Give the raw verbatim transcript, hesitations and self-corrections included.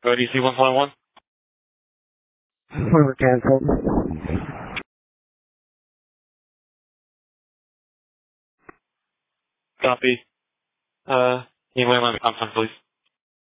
Go D C one five one. We're canceled. Copy. Uh, can you wait on me, I'm please?